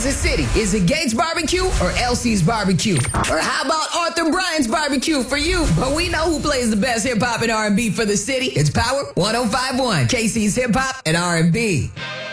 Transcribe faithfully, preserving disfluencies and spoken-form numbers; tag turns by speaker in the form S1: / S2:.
S1: The city. Is it Gates Barbecue or Elsie's Barbecue? Or how about Arthur Bryant's Barbecue for you? But we know who plays the best hip hop and R and B for the city. It's Power one oh five point one, K C's Hip Hop and R and B.